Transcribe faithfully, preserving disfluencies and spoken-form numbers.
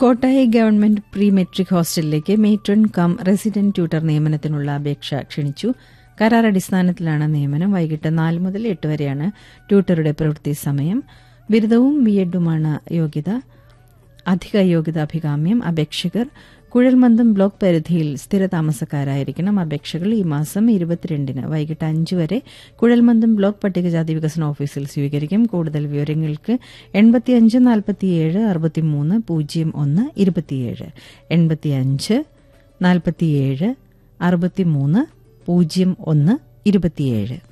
Kottayi government pre metric ഹോസ്റ്റലിലേക്ക് matron come resident tutor നിയമനത്തിനുള്ള അപേക്ഷ ക്ഷണിച്ചു. കരാർ അടിസ്ഥാനത്തിലാണ് നിയമനം. വൈകിട്ട് നാല് മുതൽ എട്ട് വരെയാണ് ട്യൂട്ടറുടെ പ്രവൃത്തി സമയം. ബിരുദവും ബി എഡുമാണ് യോഗ്യത. അധിക യോഗ്യത അഭികാമ്യം. അപേക്ഷകർ കുഴൽമന്ദം ബ്ലോക്ക് പരിധിയിൽ സ്ഥിരതാമസക്കാരായിരിക്കണം. അപേക്ഷകൾ ഈ മാസം ഇരുപത്തിരണ്ടിന് വൈകിട്ട് അഞ്ച് വരെ കുഴൽമന്ദം ബ്ലോക്ക് പട്ടികജാതി വികസന ഓഫീസിൽ സ്വീകരിക്കും. കൂടുതൽ വിവരങ്ങൾക്ക് എൺപത്തിയഞ്ച് നാൽപ്പത്തിയേഴ് അറുപത്തിമൂന്ന് പൂജ്യം ഒന്ന് ഇരുപത്തിയേഴ് എൺപത്തിയഞ്ച് നാൽപ്പത്തിയേഴ് അറുപത്തിമൂന്ന് പൂജ്യം ഒന്ന് ഇരുപത്തിയേഴ്.